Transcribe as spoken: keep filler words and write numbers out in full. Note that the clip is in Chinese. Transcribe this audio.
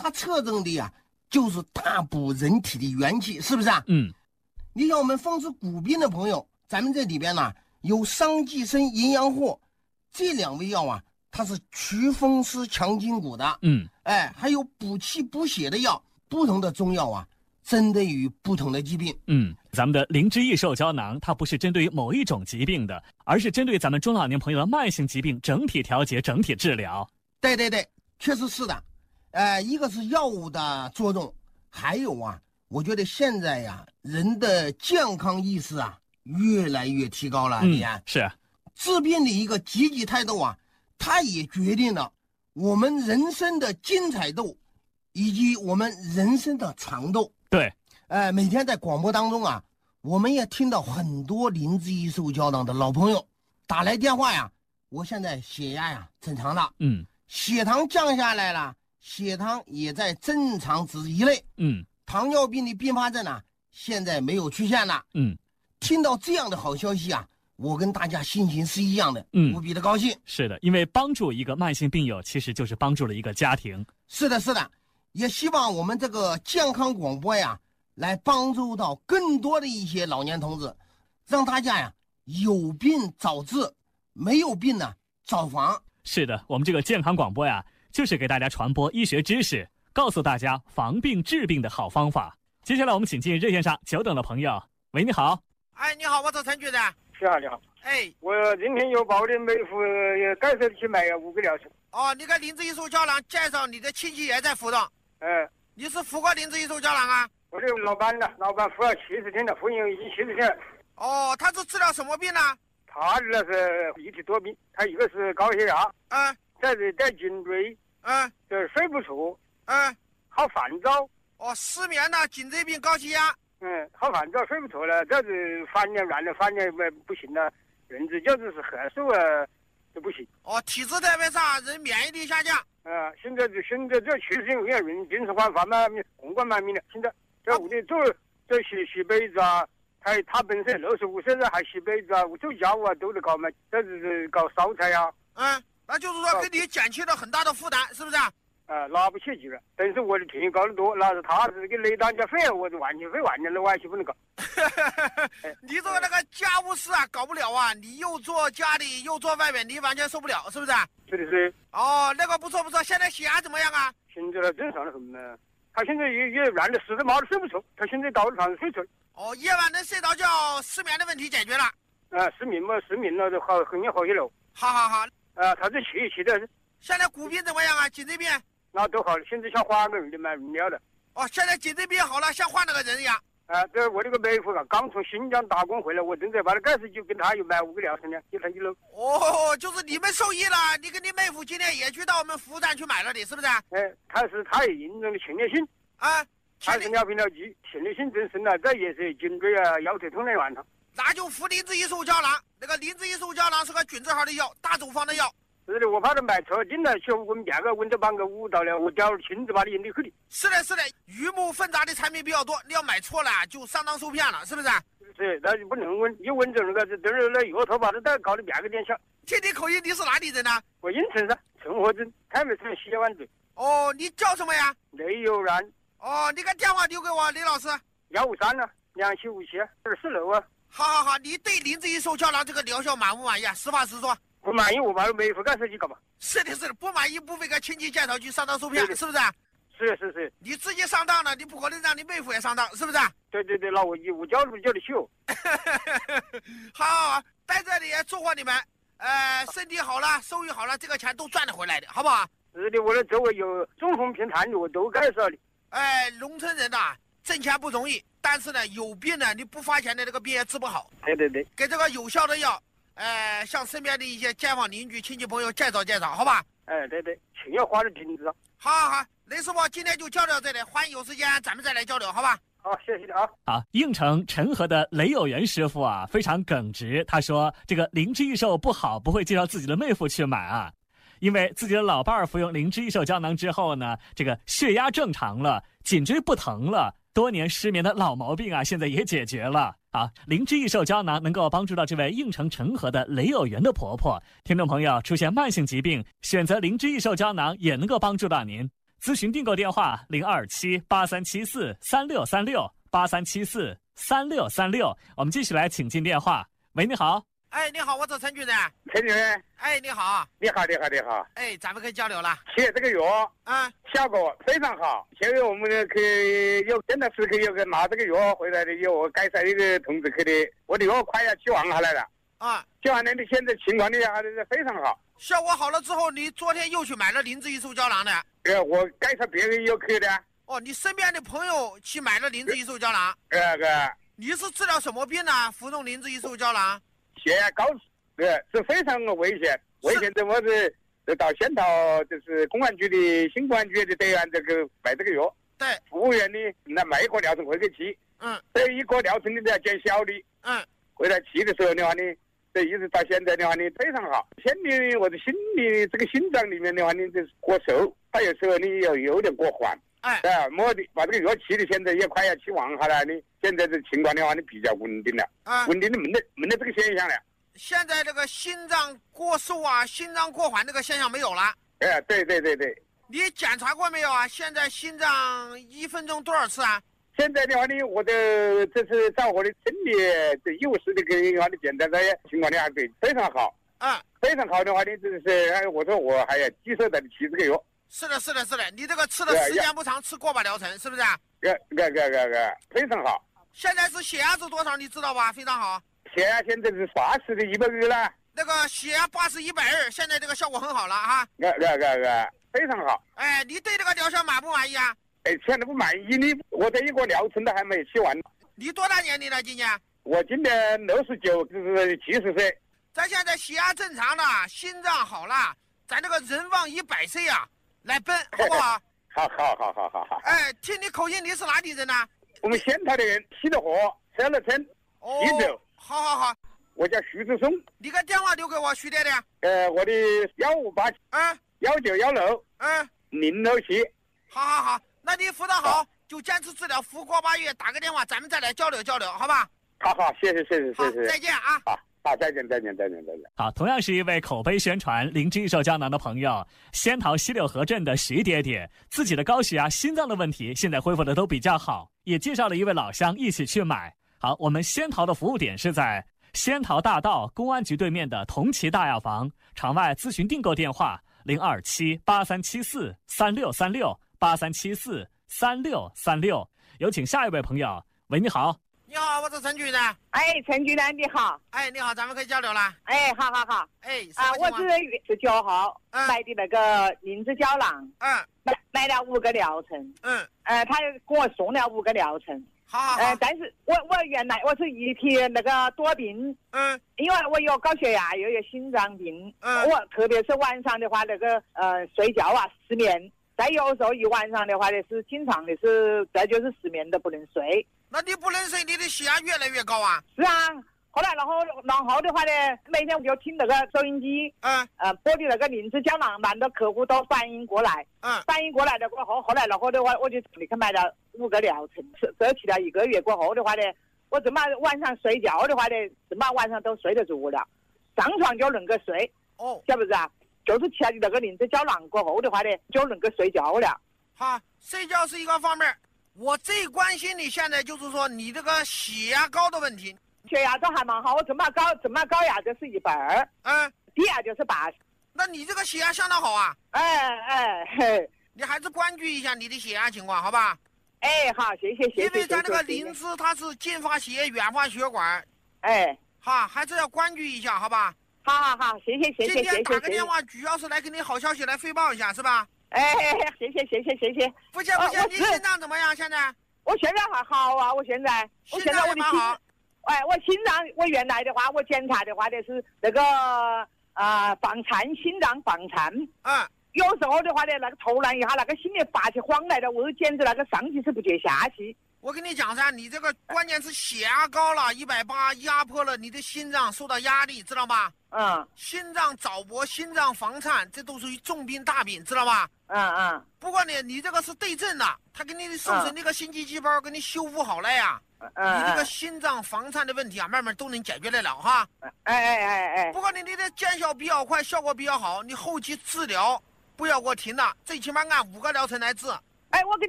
它侧重的呀，就是大补人体的元气，是不是啊？ 嗯， 你像我们风湿骨病的朋友，咱们这里边呢有桑寄生营养货这两味药啊，它是祛风湿强筋骨的。 嗯， 哎，还有补气补血的药，不同的中药啊，针对于不同的疾病。 嗯，咱们的灵芝益寿胶囊，它不是针对于某一种疾病的，而是针对咱们中老年朋友的慢性疾病整体调节、整体治疗。 对对对，确实是的。呃，一个是药物的作用，还有啊，我觉得现在呀，人的健康意识啊，越来越提高了。 嗯， 李安， 是治病的一个积极态度啊，它也决定了我们人生的精彩度，以及我们人生的长度。 对， 呃，每天在广播当中啊，我们也听到很多灵芝益寿胶囊的老朋友打来电话呀，我现在血压呀正常了， 嗯， 血糖降下来了，血糖也在正常值以内， 嗯， 糖尿病的并发症啊，现在没有出现了。 嗯， 听到这样的好消息啊，我跟大家心情是一样的， 嗯， 无比的高兴。 是的，因为帮助一个慢性病友，其实就是帮助了一个家庭。 是的，是的，也希望我们这个健康广播呀，来帮助到更多的一些老年同志，让大家呀有病早治，没有病呢早防。 是的，我们这个健康广播呀，就是给大家传播医学知识，告诉大家防病治病的好方法。接下来我们请进热线上久等的朋友。喂，你好。 哎，你好，我是陈局长。 是啊，你好。 哎， 我今天又把我的妹夫介绍去买五个疗程。 哦，你看灵芝益寿胶囊介绍你的亲戚也在服用。 嗯， 你是服过灵芝益寿胶囊啊？ 我的老板呢，老板服了七十天了，服用已经七十天了。 哦，他是治疗什么病呢？ 他那是一体多病，他一个是高血压， 嗯， 再是带颈椎， 嗯， 就是睡不着， 嗯， 好烦躁。 哦，失眠呢，颈椎病、高血压。 嗯，好烦躁，睡不着了，这是翻脸软了，翻脸不不行了，人子就是是咳嗽啊都不行。 哦，体质特别差，人免疫力下降。 啊，现在这现在这确实有点人精神化繁满红光满面了。现在在屋里做这洗洗被子啊，他他本身六十五岁了还洗被子啊，做家务啊都得搞嘛，这是搞烧菜呀。 嗯，那就是说给你减轻了很大的负担，是不是啊？ 啊，拿不起劲了，但是我的田高得多，那是他是给雷当家费，我就完全费完了，那完全不能搞。 你这个那个家务事啊，搞不了啊！你又做家里又做外面，你完全受不了，是不是？ 是的是。 哦，那个不错不错，现在血压怎么样啊？ 现在正常的很呢，他现在也也软的实在毛都睡不着，他现在到了床上睡着。 哦，夜晚能睡着觉，失眠的问题解决了。 啊，失眠嘛，失眠了就好，很好些了。 好好好。 啊，他这气气的。 现在骨病怎么样啊？颈椎病？ 那都好了，现在像换个人的嘛，人了的。 哦，现在颈椎病好了，像换了个人一样。 啊，这我这个妹夫啊，刚从新疆打工回来，我正在把他介绍，就跟他又买五个疗程呢，一他一路。 哦，就是你们受益了，你跟你妹夫今天也去到我们服务站去买了，你是不是？ 哎，他是他也印证了前列腺啊， 他是尿频尿急，前列腺增生了，这也是颈椎啊、腰腿痛的源头。 那就服灵芝益寿胶囊，那个灵芝益寿胶囊是个菌字号的药，大处方的药。 是的，我怕他买错，进来去我们价格问着帮个误导了，我掉亲自把你引进去的。 是的，是的，鱼目混杂的产品比较多，你要买错了就上当受骗了，是不是？ 是，那就不能问，一问着那个等着那药头把它再搞得别个点小。 听你口音，你是哪里人呢？ 我应城噻，陈河镇太美村西湾嘴。 哦，你叫什么呀？ 雷有然。 哦，你把电话留给我，李老师。 幺五三呢，两七五七二四楼啊。 好好好，你对灵芝益寿胶囊这个疗效满不满意啊？实话实说。 不满意，我把妹夫干事去搞嘛。 是的，是的，不满意不会跟亲戚介绍去上当受骗，是不是？ 是是是。 你自己上当了，你不可能让你妹夫也上当，是不是？ 对对对，那我我叫不叫得起哦。 好好好，在这里也祝贺你们，呃，身体好了，收益好了，这个钱都赚得回来的，好不好？ 是的，我的周围有中风平摊的，我都介绍的。 哎，农村人呐、啊，挣钱不容易，但是呢，有病呢，你不花钱的这个病也治不好。 对对对， 给这个有效的药。呃，向身边的一些街坊邻居、亲戚朋友介绍介绍，好吧？ 哎，对对，钱要花的挺值啊。 好好好，雷师傅今天就交流到这里，欢迎有时间咱们再来交流，好吧？ 好，谢谢啊。 好，应城陈河的雷有元师傅啊，非常耿直。他说：“这个灵芝益寿不好，不会介绍自己的妹夫去买啊，因为自己的老伴儿服用灵芝益寿胶囊之后呢，这个血压正常了，颈椎不疼了。”多年失眠的老毛病啊，现在也解决了啊！灵芝益寿胶囊能够帮助到这位应城陈河的雷有元的婆婆。听众朋友出现慢性疾病，选择灵芝益寿胶囊也能够帮助到您。 咨询订购电话零二七八三七四三六三六八三七四三六三六。我们继续来请进电话。喂，你好。 哎，你好，我是陈局长。 陈主任， 哎，你好。 你好，你好，你好。 哎，咱们可以交流了。 现在这个药， 啊， 效果非常好。现在我们可以有现在是可以有个拿这个药回来的，有我改善一个同志去的，我的药快要期望下来了。 啊， 期望的现在情况的还是非常好。 效果好了之后，你昨天又去买了灵芝益寿胶囊的。 呃，我改善别人有去的。 哦，你身边的朋友去买了灵芝益寿胶囊。 呃个。 你是治疗什么病呢？服用灵芝益寿胶囊？ 血压高。对，是非常危险，危险的我是到仙桃，就是公安局的新公安局的队员这个卖这个药， 对， 服务员的那卖一个疗程回去吃， 嗯， 这一个疗程的都要减小的， 嗯， 回来吃的时候的话呢，这一直到现在的话呢非常好，心里或者心里这个心脏里面的话呢就是过瘦，它有时候你有有点过缓， 哎， 啊，摸的把这个药吃的现在也快要期望下来呢，现在的情况的话呢比较稳定了， 啊， 稳定的没得没得这个现象了。 现在这个心脏过瘦啊，心脏过缓这个现象没有了。 哎，对对对对。 你检查过没有啊？现在心脏一分钟多少次啊？ 现在的话呢，我的这次照我的身体这幼师的跟话的检查的情况呢还对非常好。 嗯， 非常好的话呢，就是我说我还要继续的吃这个药。 是的，是的，是的，你这个吃的时间不长，吃过把疗程是不是啊？ 个个个个个非常好。 现在是血压是多少？你知道吧？非常好。 血压现在是八十的一百二了， 那个血压八十一百二，现在这个效果很好了啊！ 个个个个非常好。 哎，你对这个疗效满不满意啊？ 哎，现在不满意呢，我这一个疗程都还没吃完。 你多大年龄了？今年？ 我今年六十九，就是七十岁。 咱现在血压正常了，心脏好了，咱这个人往一百岁啊，来奔，好不好？ 好好好好好好。 哎，听你口音，你是哪里人呢？ 我们仙桃的人，西德河三乐村哦， 徐州。 好好好， 我叫徐志松， 你个电话留给我，徐爹爹。 呃，我的幺五八嗯幺九幺六嗯， 零六七。 好好好，那你辅导好，就坚持治疗，服过八月，打个电话，咱们再来交流交流，好吧？ 好好，谢谢谢谢好， 谢谢， 再见啊！ 好好，再见再见再见再见。 好，同样是一位口碑宣传灵芝益寿胶囊的朋友，仙桃西柳河镇的徐爹爹，自己的高血压、心脏的问题现在恢复的都比较好，也介绍了一位老乡一起去买。好，我们仙桃的服务点是在仙桃大道公安局对面的同齐大药房，场外咨询订购电话零二七八三七四三六三六八三七四三六三六。有请下一位朋友。喂，你好。 你好，我是陈局长。 哎，陈局长你好。 哎，你好，咱们可以交流了。 哎，好好好。 哎， 啊，我是十九号、嗯、买的那个灵芝胶囊， 嗯， 买买了五个疗程， 嗯， 呃，他给我送了五个疗程。 好好好。 呃，但是我我原来我是一提那个多病， 嗯， 因为我有高血压，又有心脏病， 嗯， 我特别是晚上的话，那个呃睡觉啊失眠，再有时候一晚上的话呢是经常的是，这就是失眠的不能睡。 那你不能睡，你的血压越来越高啊！ 是啊，后来然后然后的话呢，每天我就听那个收音机， 嗯， 呃，播的那个灵芝胶囊，蛮多客户都反应过来， 嗯， 反应过来的过后，后来然后的话，我就立刻买了五个疗程，这吃了一个月过后的话呢，我这么晚上睡觉的话呢，这么晚上都睡得住了，上床就能够睡， 哦， 晓不是啊？就是吃了那个灵芝胶囊过后的话呢，就能够睡觉了。 好，睡觉是一个方面。我最关心你现在就是说你这个血压高的问题。 血压都还蛮好，我这么高这么高压就是一百二， 嗯， 低压就是八十。 那你这个血压相当好啊！ 哎哎嘿， 你还是关注一下你的血压情况，好吧？ 哎，好，谢谢谢谢。 因为咱这个灵芝它是近发血液、远发血管， 哎， 哈，还是要关注一下，好吧？ 好好好，谢谢谢谢谢谢。 今天打个电话，主要是来给你好消息来汇报一下，是吧？ 哎，谢谢谢谢谢谢。 不行不行，你心脏怎么样？现在？ 我现在还好啊，我现在，我现在我的心，哎，我心脏，我原来的话，我检查的话的是那个啊房颤，心脏房颤。 嗯。 有时候的话呢，那个突然一下，那个心里发起慌来的，我简直那个上气是不接下气。 我跟你讲噻，你这个关键是血压高了，一百八压迫了你的心脏，受到压力，知道吗？ 嗯。 心脏早搏、心脏房颤，这都属于重病大病，知道吧？ 嗯嗯。 不过呢，你这个是对症的，他给你受损那个心肌细胞给你修复好了呀。 嗯。 你这个心脏房颤的问题啊，慢慢都能解决得了哈。 哎哎哎哎。 不过呢，你的见效比较快，效果比较好，你后期治疗不要给我停了，最起码按五个疗程来治。 哎，我跟